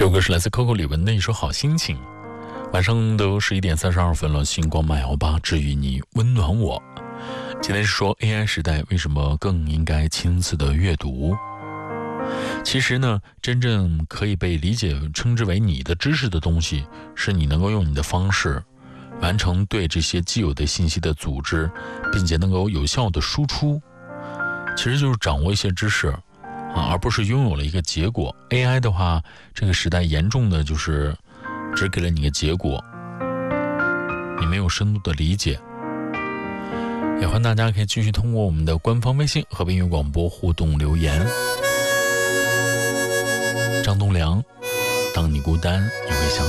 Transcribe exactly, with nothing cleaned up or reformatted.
这首歌是来自 Coco 李玟的一首好心情。晚上都十一点三十二分了，星光慢摇吧，治愈你，温暖我。今天是说 A I 时代为什么更应该亲自的阅读。其实呢，真正可以被理解称之为你的知识的东西，是你能够用你的方式完成对这些既有的信息的组织，并且能够有效的输出。其实就是掌握一些知识啊，而不是拥有了一个结果。 A I 的话，这个时代严重的就是只给了你个结果，你没有深度的理解。也欢迎大家可以继续通过我们的官方微信和音乐广播互动留言。张栋梁，当你孤单也会想